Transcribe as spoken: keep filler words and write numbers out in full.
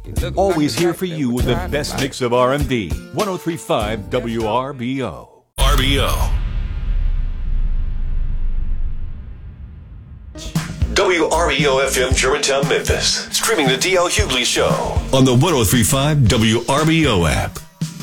Always here for you with the best mix of R and B. one oh three point five W R B O. R B O. W R E O F M Germantown, Memphis. Streaming the D L Hughley Show on the one oh three point five W R B O app.